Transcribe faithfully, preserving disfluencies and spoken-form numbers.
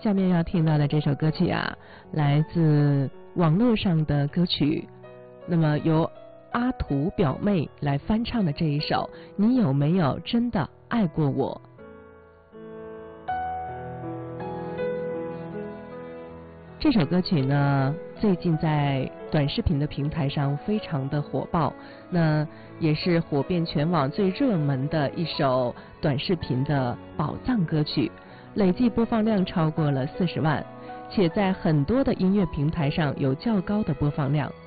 下面要听到的这首歌曲啊，来自网络上的歌曲，那么由阿图表妹来翻唱的这一首《你有没有真的爱过我》。这首歌曲呢，最近在短视频的平台上非常的火爆，那也是火遍全网最热门的一首短视频的宝藏歌曲，累计播放量超过了四十万，且在很多的音乐平台上有较高的播放量。